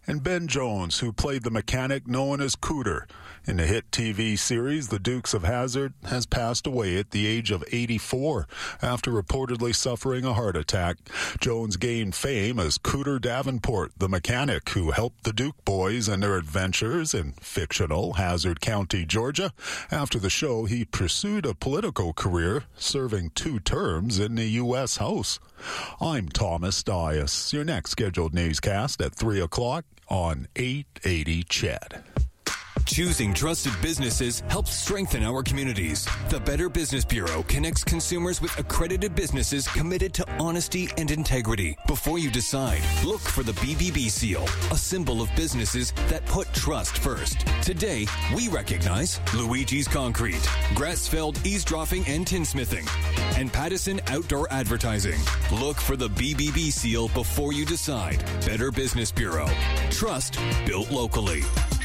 and Ben Jones, who played the mechanic known as Cooter. In the hit TV series, The Dukes of Hazzard, has passed away at the age of 84 after reportedly suffering a heart attack. Jones gained fame as Cooter Davenport, the mechanic who helped the Duke boys and their adventures in fictional Hazzard County, Georgia. After the show, he pursued a political career, serving 2 terms in the U.S. House. I'm Thomas Dias. Your next scheduled newscast at 3 o'clock on 880 CHED. Choosing trusted businesses helps strengthen our communities. The Better Business Bureau connects consumers with accredited businesses committed to honesty and integrity. Before you decide, look for the BBB seal, a symbol of businesses that put trust first. Today, we recognize Luigi's Concrete, Grassfeld Eavesdropping and Tinsmithing, and Pattison Outdoor Advertising. Look for the BBB seal before you decide. Better Business Bureau. Trust built locally.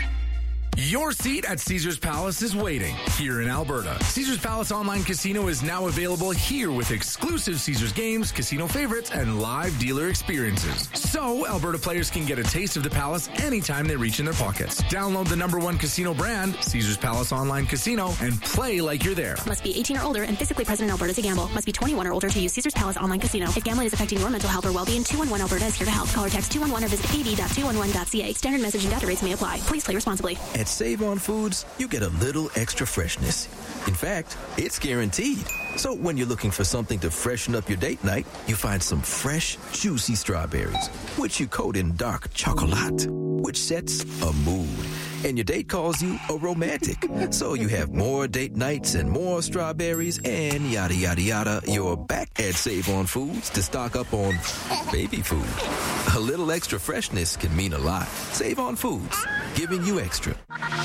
Your seat at Caesars Palace is waiting here in Alberta. Caesars Palace Online Casino is now available here with exclusive Caesars games, casino favorites, and live dealer experiences. So, Alberta players can get a taste of the Palace anytime they reach in their pockets. Download the #1 casino brand, Caesars Palace Online Casino, and play like you're there. Must be 18 or older and physically present in Alberta to gamble. Must be 21 or older to use Caesars Palace Online Casino. If gambling is affecting your mental health or well-being, 211 Alberta is here to help. Call or text 211 or visit ad.211.ca. Standard message and data rates may apply. Please play responsibly. At Save On Foods, you get a little extra freshness. In fact, it's guaranteed. So when you're looking for something to freshen up your date night, you find some fresh, juicy strawberries, which you coat in dark chocolate, which sets a mood. And your date calls you a romantic. So you have more date nights and more strawberries and yada, yada, yada. You're back at Save On Foods to stock up on baby food. A little extra freshness can mean a lot. Save On Foods, giving you extra.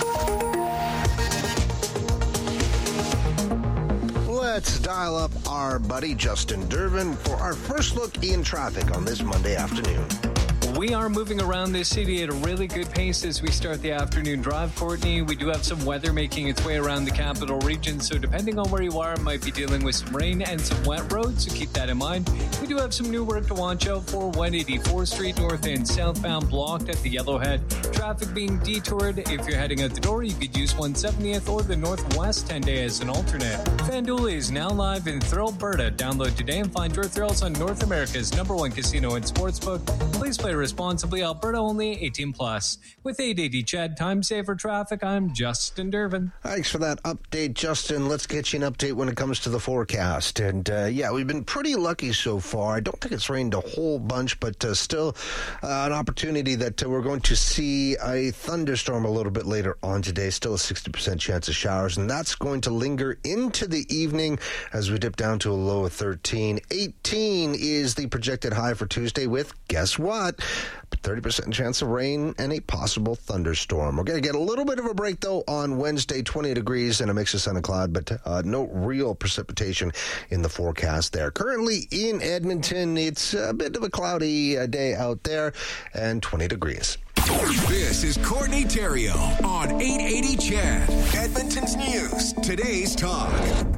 Let's dial up our buddy Justin Durbin for our first look in traffic on this Monday afternoon. We are moving around this city at a really good pace as we start the afternoon drive, Courtney. We do have some weather making its way around the capital region, so depending on where you are, might be dealing with some rain and some wet roads, so keep that in mind. We do have some new work to watch out for. 184th Street north and southbound blocked at the Yellowhead. Traffic being detoured. If you're heading out the door, you could use 170th or the Northwest 10-day as an alternate. FanDuel is now live in Thrillberta. Download today and find your thrills on North America's #1 casino and sportsbook. Please play responsibly. Alberta only, 18+. With 880 CHED, time saver traffic, I'm Justin Durbin. Thanks for that update, Justin. Let's get you an update when it comes to the forecast. And we've been pretty lucky so far. I don't think it's rained a whole bunch, but still an opportunity that we're going to see a thunderstorm a little bit later on today. Still a 60% chance of showers, and that's going to linger into the evening as we dip down to a low of 13. 18 is the projected high for Tuesday with, guess what? 30% chance of rain and a possible thunderstorm. We're going to get a little bit of a break, though, on Wednesday, 20 degrees and a mix of sun and cloud, but no real precipitation in the forecast there. Currently in Edmonton, it's a bit of a cloudy day out there and 20 degrees. This is Courtney Theriault on 880 CHED, Edmonton's News, today's talk.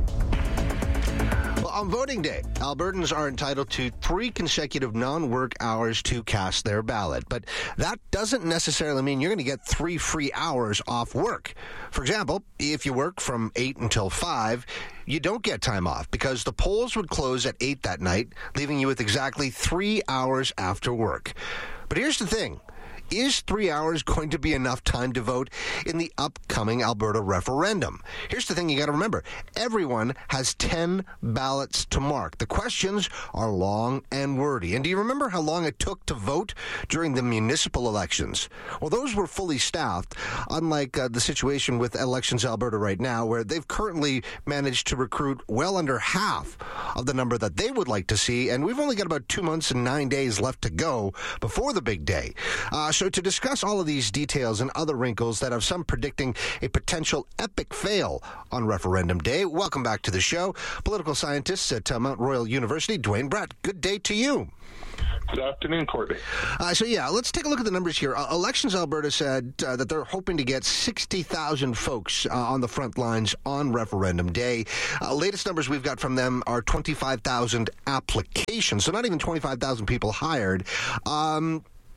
On voting day, Albertans are entitled to 3 consecutive non-work hours to cast their ballot. But that doesn't necessarily mean you're going to get 3 free hours off work. For example, if you work from 8 until 5, you don't get time off because the polls would close at 8 that night, leaving you with exactly 3 hours after work. But here's the thing. Is 3 hours going to be enough time to vote in the upcoming Alberta referendum? Here's the thing you got to remember. Everyone has 10 ballots to mark. The questions are long and wordy. And do you remember how long it took to vote during the municipal elections? Well, those were fully staffed, unlike the situation with Elections Alberta right now, where they've currently managed to recruit well under half of the number that they would like to see. And we've only got about 2 months and 9 days left to go before the big day. So to discuss all of these details and other wrinkles that have some predicting a potential epic fail on referendum day, welcome back to the show. Political scientist at Mount Royal University, Dwayne Brett. Good day to you. Good afternoon, Courtney. Let's take a look at the numbers here. Elections Alberta said that they're hoping to get 60,000 folks on the front lines on referendum day. Latest numbers we've got from them are 25,000 applications, so not even 25,000 people hired.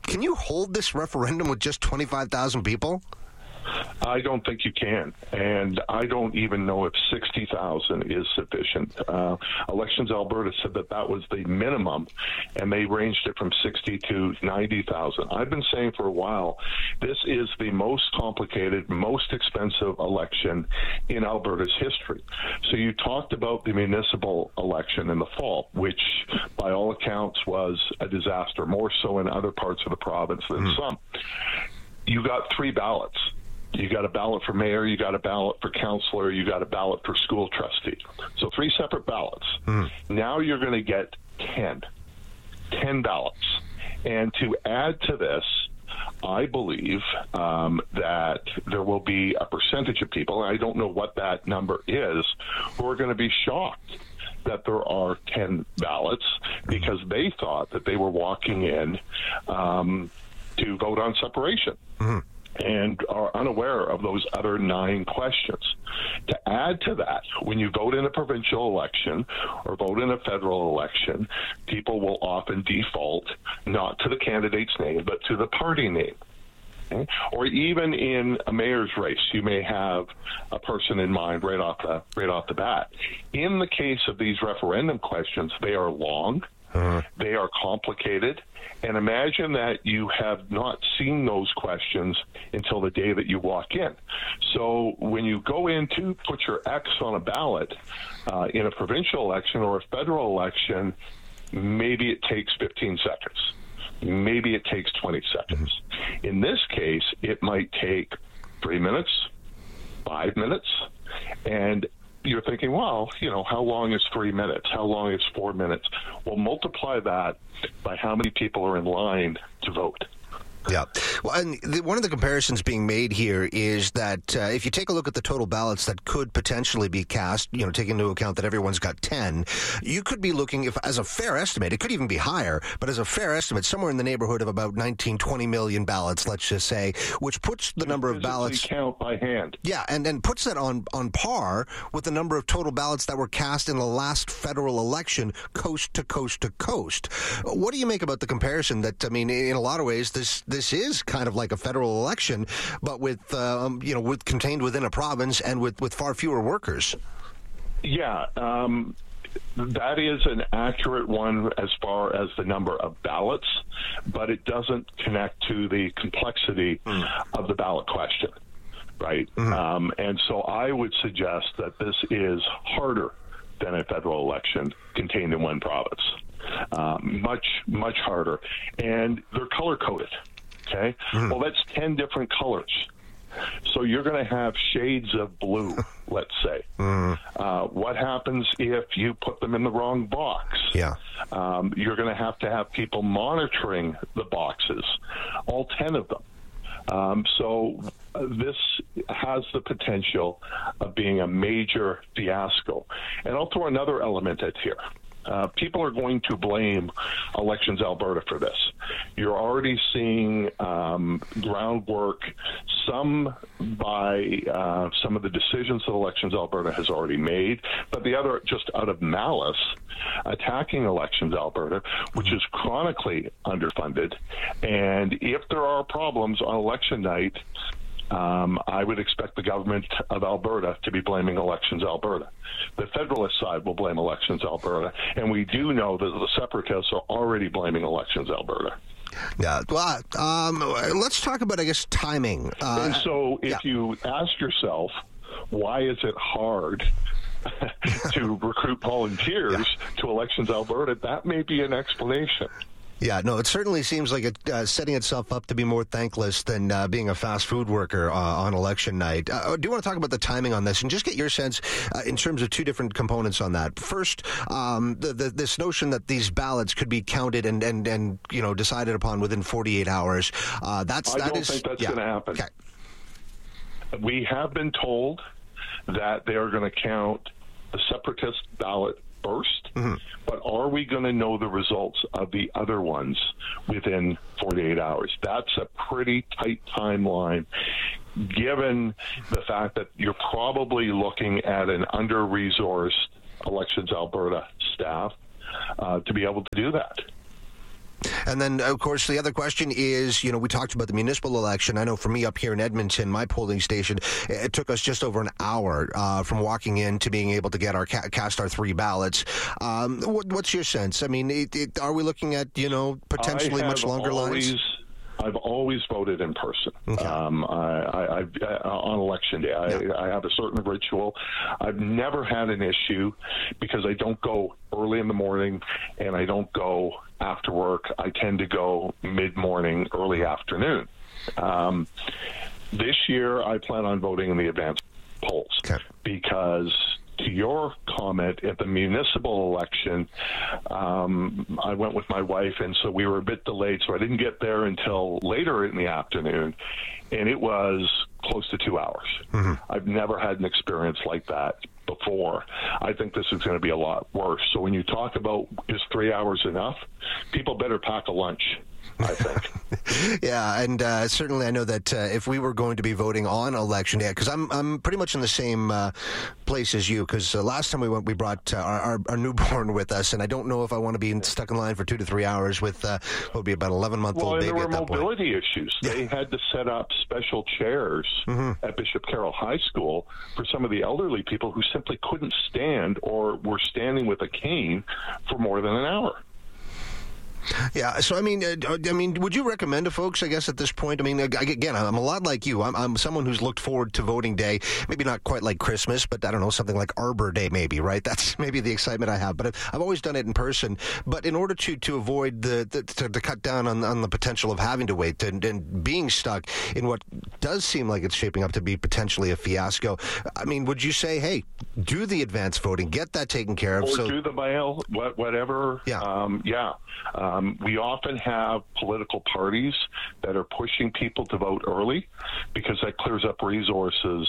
can you hold this referendum with just 25,000 people? I don't think you can, and I don't even know if 60,000 is sufficient. Elections Alberta said that was the minimum, and they ranged it from 60 to 90,000. I've been saying for a while, this is the most complicated, most expensive election in Alberta's history. So you talked about the municipal election in the fall, which by all accounts was a disaster, more so in other parts of the province than some. You got 3 ballots. You got a ballot for mayor, you got a ballot for councillor, you got a ballot for school trustee. So 3 separate ballots. Now you're going to get 10 ballots. And to add to this, I believe that there will be a percentage of people, and I don't know what that number is, who are going to be shocked that there are 10 ballots because they thought that they were walking in to vote on separation. And are unaware of those other 9 questions. To add to that, when you vote in a provincial election or vote in a federal election, people will often default not to the candidate's name, but to the party name. Okay? Or even in a mayor's race, you may have a person in mind right off the bat. In the case of these referendum questions, they are long. They are complicated, and imagine that you have not seen those questions until the day that you walk in. So when you go in to put your X on a ballot in a provincial election or a federal election, maybe it takes 15 seconds. Maybe it takes 20 seconds. In this case, it might take 3 minutes, 5 minutes, and you're thinking, well, how long is 3 minutes? How long is 4 minutes? Well, multiply that by how many people are in line to vote. Yeah. Well, and one of the comparisons being made here is that if you take a look at the total ballots that could potentially be cast, taking into account that everyone's got 10, you could be looking, if as a fair estimate, it could even be higher, but as a fair estimate, somewhere in the neighborhood of about 20 million ballots, let's just say, which puts the number of ballots... count by hand. Yeah, and puts that on par with the number of total ballots that were cast in the last federal election, coast to coast to coast. What do you make about the comparison that, in a lot of ways, this is kind of like a federal election, but with contained within a province and with far fewer workers? Yeah, that is an accurate one as far as the number of ballots, but it doesn't connect to the complexity of the ballot question, right? And so I would suggest that this is harder than a federal election contained in one province. Much, much harder. And they're color-coded. Okay, well, that's 10 different colors. So you're going to have shades of blue, let's say. What happens if you put them in the wrong box? Yeah. You're going to have people monitoring the boxes, all 10 of them. So this has the potential of being a major fiasco. And I'll throw another element at here. People are going to blame Elections Alberta for this. You're already seeing groundwork, some by some of the decisions that Elections Alberta has already made, but the other just out of malice, attacking Elections Alberta, which is chronically underfunded. And if there are problems on election night, I would expect the government of Alberta to be blaming Elections Alberta. The Federalist side will blame Elections Alberta, and we do know that the Separatists are already blaming Elections Alberta. Yeah. Well, let's talk about, I guess, timing. And so if you ask yourself, why is it hard to recruit volunteers to Elections Alberta, that may be an explanation. Yeah, no, it certainly seems like it's setting itself up to be more thankless than being a fast food worker on election night. I do want to talk about the timing on this and just get your sense in terms of 2 different components on that. First, this notion that these ballots could be counted and decided upon within 48 hours. I don't think that's going to happen. Okay. We have been told that they are going to count the Separatist ballot first, but are we going to know the results of the other ones within 48 hours? That's a pretty tight timeline, given the fact that you're probably looking at an under-resourced Elections Alberta staff to be able to do that. And then, of course, the other question is, we talked about the municipal election. I know for me up here in Edmonton, my polling station, it took us just over an hour from walking in to being able to get our cast our 3 ballots. What's your sense? I mean, are we looking at, potentially much longer lines? I've always voted in person. Okay. On election day. I have a certain ritual. I've never had an issue because I don't go early in the morning and I don't go after work. I tend to go mid-morning, early afternoon. This year, I plan on voting in the advanced polls because, to your comment, at the municipal election, I went with my wife, and so we were a bit delayed, so I didn't get there until later in the afternoon, and it was close to 2 hours. Mm-hmm. I've never had an experience like that before. I think this is going to be a lot worse. So when you talk about is 3 hours enough, people better pack a lunch, I think. Yeah, and certainly I know that if we were going to be voting on election day, because I'm pretty much in the same place as you, because last time we went, we brought our newborn with us, and I don't know if I want to be stuck in line for 2 to 3 hours with what would be about 11-month-old baby at that point. There were mobility issues. Yeah. They had to set up special chairs at Bishop Carroll High School for some of the elderly people who simply couldn't stand or were standing with a cane for more than an hour. Yeah, so I mean, would you recommend to folks, I guess, at this point? I mean, again, I'm a lot like you. I'm someone who's looked forward to voting day, maybe not quite like Christmas, but I don't know, something like Arbor Day maybe, right? That's maybe the excitement I have. But I've always done it in person. But in order to avoid to cut down on the potential of having to wait and being stuck in what does seem like it's shaping up to be potentially a fiasco, I mean, would you say, hey, do the advance voting, get that taken care of? Or do the mail, whatever. Yeah. We often have political parties that are pushing people to vote early because that clears up resources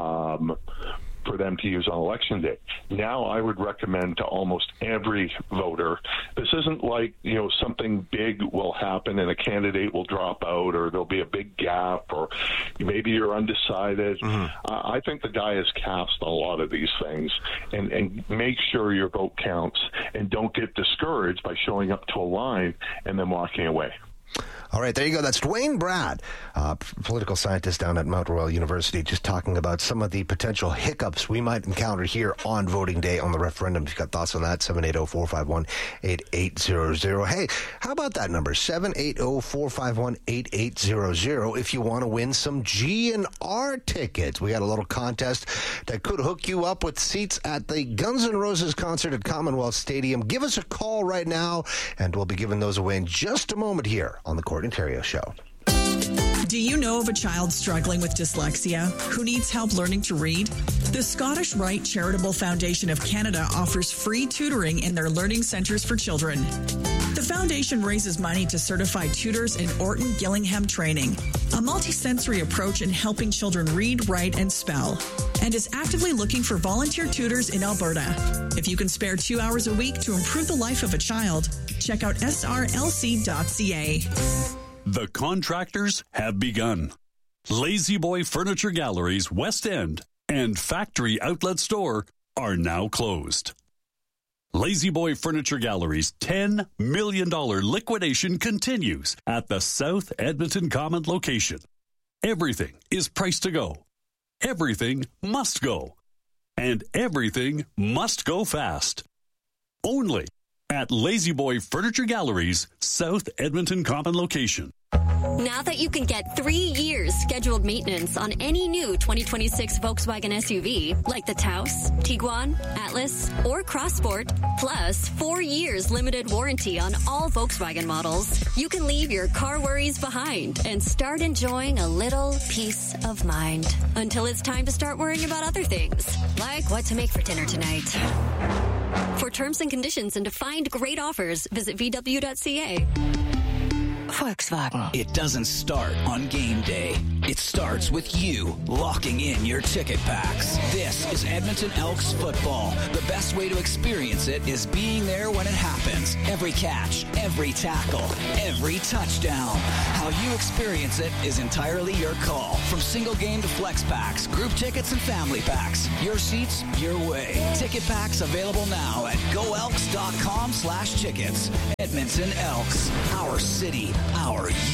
for them to use on election day. Now I would recommend to almost every voter, this isn't like, something big will happen and a candidate will drop out or there'll be a big gap or maybe you're undecided. I think the die is cast on a lot of these things, and make sure your vote counts and don't get discouraged by showing up to a line and then walking away. All right, there you go. That's Dwayne Brad, political scientist down at Mount Royal University, just talking about some of the potential hiccups we might encounter here on voting day on the referendum. If you've got thoughts on that, 780-451-8800. Hey, how about that number, 780-451-8800, if you want to win some G&R tickets. We got a little contest that could hook you up with seats at the Guns N' Roses concert at Commonwealth Stadium. Give us a call right now, and we'll be giving those away in just a moment here on the Courtney Theriault Show. Do you know of a child struggling with dyslexia who needs help learning to read? The Scottish Rite Charitable Foundation of Canada offers free tutoring in their learning centres for children. The foundation raises money to certify tutors in Orton Gillingham training, a multisensory approach in helping children read, write, and spell, and is actively looking for volunteer tutors in Alberta. If you can spare 2 hours a week to improve the life of a child, check out srlc.ca. The contractors have begun. Lazy Boy Furniture Galleries West End and Factory Outlet Store are now closed. Lazy Boy Furniture Gallery's $10 million liquidation continues at the South Edmonton Common location. Everything is priced to go. Everything must go. And everything must go fast. Only at Lazy Boy Furniture Gallery's South Edmonton Common location. Now that you can get 3 years scheduled maintenance on any new 2026 Volkswagen SUV, like the Taos, Tiguan, Atlas, or Crossport, plus 4 years limited warranty on all Volkswagen models, you can leave your car worries behind and start enjoying a little peace of mind until it's time to start worrying about other things, like what to make for dinner tonight. For terms and conditions and to find great offers, visit VW.ca. Volkswagen. It doesn't start on game day. It starts with you locking in your ticket packs. This is Edmonton Elks football. The best way to experience it is being there when it happens. Every catch, every tackle, every touchdown. How you experience it is entirely your call. From single game to flex packs, group tickets, and family packs. Your seats, your way. Ticket packs available now at goelks.com/tickets. Edmonton Elks. Our city, our